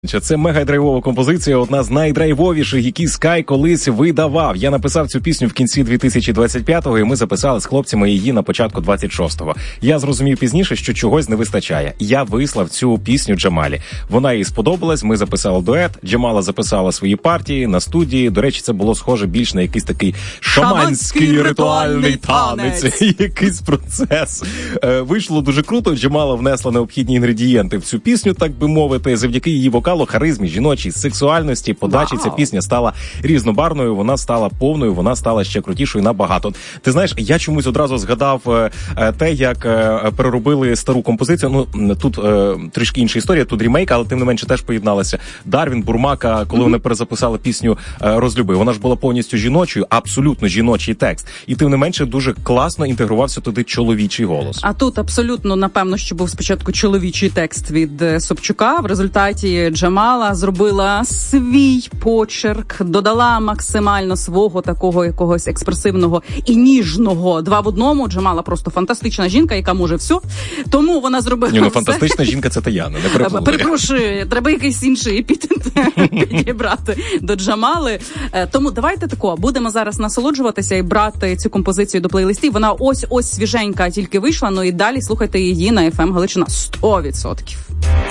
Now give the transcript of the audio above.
Це мега-драйвова композиція, одна з найдрайвовіших, які Sky колись видавав. Я написав цю пісню в кінці 2025-го, і ми записали з хлопцями її на початку 26-го. Я зрозумів пізніше, що чогось не вистачає. Я вислав цю пісню Джамалі. Вона їй сподобалась, ми записали дует, Джамала записала свої партії на студії. До речі, це було схоже більш на якийсь такий шаманський ритуальний танець. Якийсь процес. Вийшло дуже круто, Джамала внесла необхідні інгредієнти в цю пісню, так би мовити, завдяки її вокалу, харизмі, жіночій, сексуальності, подачі. Ця пісня стала різнобарвною, вона стала повною, вона стала ще крутішою набагато. Ти знаєш, я чомусь одразу згадав те, як переробили стару композицію. Ну, тут трішки інша історія, тут ремейк, але тим не менше теж поєдналися. Дарвін, Бурмака, коли вони перезаписали пісню «Розлюби». Вона ж була повністю жіночою, абсолютно жіночий текст. І тим не менше дуже класно інтегрувався туди чоловічий голос. А тут абсолютно, напевно, що був спочатку чоловічий текст від Собчука. В результаті Джамала зробила свій почерк, додала максимально свого такого якогось експресивного і ніжного. Два в одному. Джамала просто фантастична жінка, яка може все. Тому вона зробила все. Фантастична жінка – це Таяна, не переплутай. Перепрошую, треба якийсь інший епітет підібрати до Джамали. Тому давайте тако, будемо зараз насолоджуватися і брати цю композицію до плейлистів. Вона ось свіженька тільки вийшла, ну і далі слухайте її на FM Галичина 100%.